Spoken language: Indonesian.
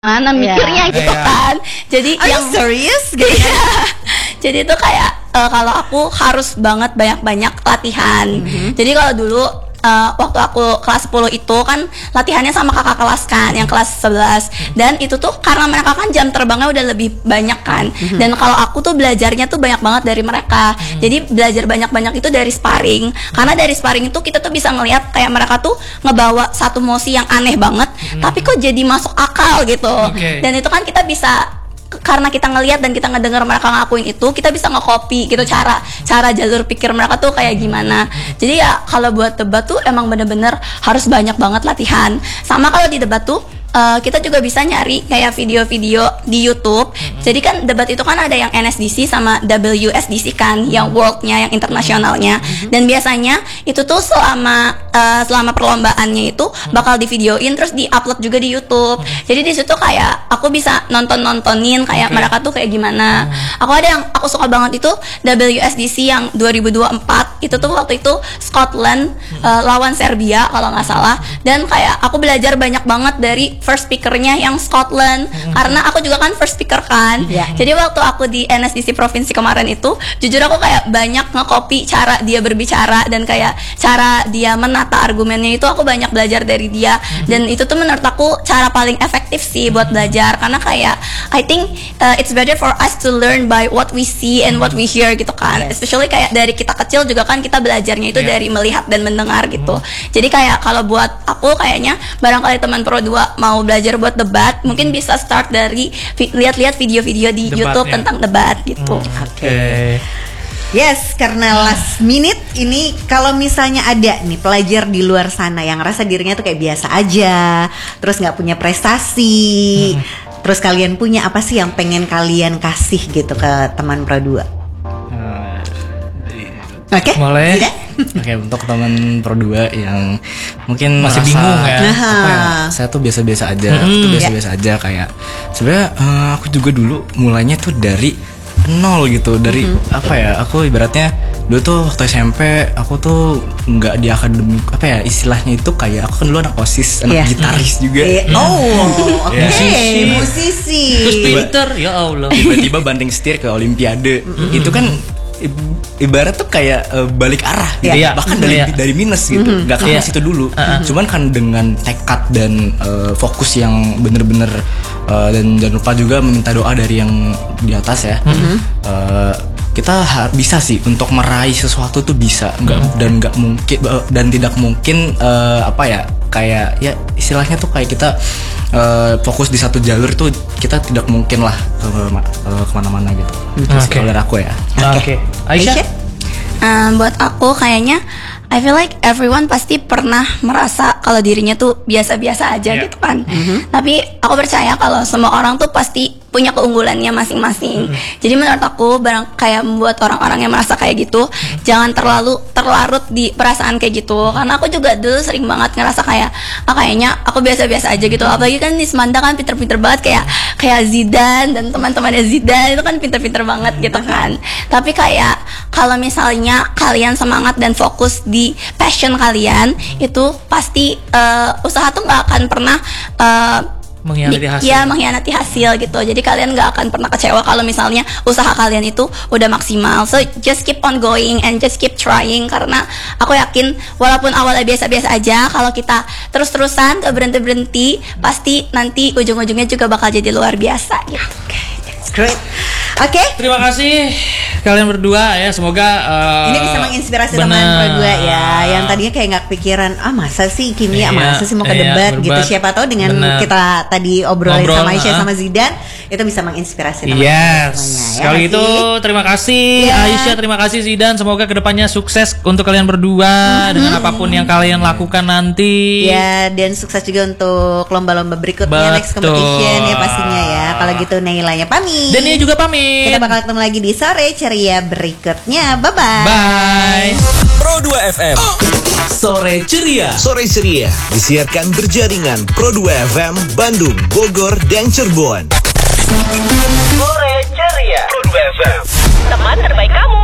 mana mikirnya gitu kan. Jadi yang serius gitu. Jadi itu kayak kalau aku harus banget banyak-banyak latihan. Jadi kalau dulu waktu aku kelas 10 itu kan latihannya sama kakak kelas kan yang kelas 11, dan itu tuh karena mereka kan jam terbangnya udah lebih banyak kan, dan kalau aku tuh belajarnya tuh banyak banget dari mereka. Jadi belajar banyak-banyak itu dari sparring, karena dari sparring itu kita tuh bisa ngelihat kayak mereka tuh ngebawa satu mosi yang aneh banget tapi kok jadi masuk akal gitu. Dan itu kan kita bisa, karena kita ngelihat dan kita ngedengar mereka ngakuin itu, kita bisa nge-copy gitu cara jalur pikir mereka tuh kayak gimana. Jadi ya kalau buat debat tuh emang bener-bener harus banyak banget latihan. Sama kalau di debat tuh kita juga bisa nyari kayak video-video di YouTube. Jadi kan debat itu kan ada yang NSDC sama WSDC kan, yang worldnya, yang internasionalnya. Dan biasanya itu tuh selama perlombaannya itu bakal di videoin terus di-upload juga di YouTube. Jadi di situ kayak aku bisa nontonin kayak mereka tuh kayak gimana. Aku ada yang aku suka banget itu WSDC yang 2024. Itu tuh waktu itu Scotland lawan Serbia kalau nggak salah. Dan kayak aku belajar banyak banget dari first speakernya yang Scotland, karena aku juga kan first speaker kan. Jadi waktu aku di NSDC provinsi kemarin itu, jujur aku kayak banyak nge-copy cara dia berbicara dan kayak cara dia menata argumennya itu aku banyak belajar dari dia. Dan itu tuh menurut aku cara paling efektif sih buat belajar, karena kayak I think it's better for us to learn by what we see and what we hear gitu kan. Especially kayak dari kita kecil juga kan kita belajarnya itu dari melihat dan mendengar gitu. Jadi kayak kalau buat aku kayaknya barangkali teman Pro 2 mau belajar buat debat, mungkin bisa start dari lihat-lihat video-video di YouTube tentang debat gitu. Yes, karena last minute ini, kalau misalnya ada nih pelajar di luar sana yang rasa dirinya tuh kayak biasa aja, terus nggak punya prestasi, terus kalian punya apa sih yang pengen kalian kasih gitu ke teman Pro 2? Oke, boleh. Oke, untuk teman Pro 2 yang mungkin masih bingung ya, saya tuh biasa-biasa aja, aku tuh biasa-biasa aja kayak sebenarnya aku juga dulu mulainya tuh dari nol gitu, dari apa ya, aku ibaratnya dulu tuh waktu SMP aku tuh nggak di akademik, apa ya istilahnya itu, kayak aku kan dulu anak OSIS, anak gitaris juga. Musisi. Terus pinter, ya Allah. Tiba-tiba banting setir ke Olimpiade, itu kan ibarat tuh kayak balik arah gitu. Bahkan dari minus gitu, nggak ke situ dulu. Cuman kan dengan tekad dan fokus yang bener-bener, dan jangan lupa juga meminta doa dari yang di atas ya. Kita bisa sih untuk meraih sesuatu tuh bisa, dan nggak mungkin dan tidak mungkin apa ya, kayak ya istilahnya tuh kayak kita fokus di satu jalur tuh kita tidak mungkin lah kemana-mana gitu. Kalau dari aku ya. Aisyah? Buat aku kayaknya I feel like everyone pasti pernah merasa kalau dirinya tuh biasa-biasa aja gitu kan. Tapi aku percaya kalau semua orang tuh pasti punya keunggulannya masing-masing. Jadi menurut aku kayak membuat orang-orang yang merasa kayak gitu jangan terlalu terlarut di perasaan kayak gitu. Karena aku juga dulu sering banget ngerasa kayak kayaknya aku biasa-biasa aja gitu. Apalagi kan di Semanda kan pinter-pinter banget, kayak Zidane dan teman-temannya Zidane itu kan pinter-pinter banget gitu kan. Tapi kayak kalau misalnya kalian semangat dan fokus di passion kalian, itu pasti usaha tuh nggak akan pernah mengkhianati hasil gitu. Jadi kalian gak akan pernah kecewa kalau misalnya usaha kalian itu udah maksimal. So just keep on going and just keep trying, karena aku yakin walaupun awalnya biasa-biasa aja, kalau kita terus-terusan gak berhenti-berhenti, pasti nanti ujung-ujungnya juga bakal jadi luar biasa gitu. That's great. Oke. Terima kasih kalian berdua ya, semoga ini bisa menginspirasi teman Pro 2 ya, yang tadinya kayak nggak kepikiran masa sih kimia, masa sih mau ke debat gitu. Siapa tahu dengan kita tadi obrolin sama Aisyah sama Zidane, itu bisa menginspirasi teman-teman semuanya. Kalau gitu terima kasih Aisyah, terima kasih Zidane, semoga kedepannya sukses untuk kalian berdua dengan apapun yang kalian lakukan nanti. Ya, dan sukses juga untuk lomba-lomba berikutnya, next competition ya pastinya ya. Kalau gitu Nailanya pamit. Dan Nia juga pamit. Kita bakal ketemu lagi di Sore Ceria berikutnya. Bye-bye. Bye. Pro 2 FM. Sore Ceria. Sore Ceria disiarkan berjaringan Pro 2 FM Bandung, Bogor, dan Cirebon. Sore Ceria. Pro 2 FM. Teman terbaik kamu.